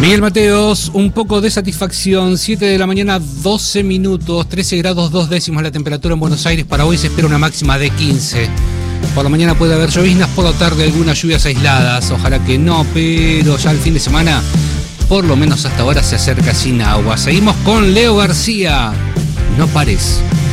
Miguel Mateos, un poco de satisfacción, 7 de la mañana, 12 minutos, 13 grados 2 décimos la temperatura en Buenos Aires. Para hoy se espera una máxima de 15. Por la mañana puede haber lloviznas, por la tarde algunas lluvias aisladas. Ojalá que no, pero ya el fin de semana, por lo menos hasta ahora, se acerca sin agua. Seguimos con Leo García. No pares.